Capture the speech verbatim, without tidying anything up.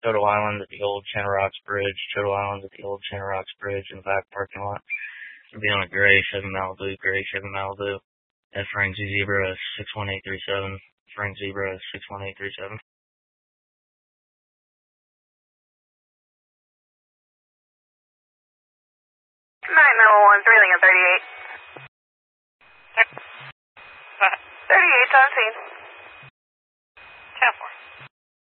Turtle Island at the old Channel Rocks Bridge. Turtle Island at the old Channel Rocks Bridge in the back parking lot. It'll be on a gray Chevy Malibu, gray Chevy Malibu. At Frank Zebra six one eight three seven. Frank Zebra six one eight three seven. nine oh one, three Lincoln thirty-eight. thirty-eight, seventeen. ten four.